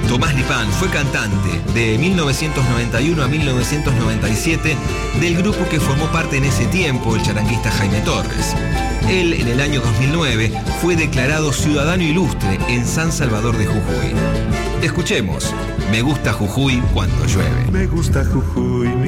Tomás Lipán fue cantante de 1991 a 1997 del grupo que formó parte en ese tiempo, el charanguista Jaime Torres. Él, en el año 2009, fue declarado ciudadano ilustre en San Salvador de Jujuy. Escuchemos, Me gusta Jujuy cuando llueve. Me gusta Jujuy, mi